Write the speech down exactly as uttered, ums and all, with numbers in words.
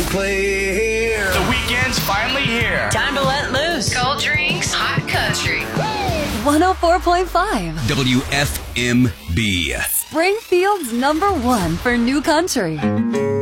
play here. The weekend's finally here. Time to let loose. Cold drinks, hot country. one oh four point five. W F M B. Springfield's number one for new country.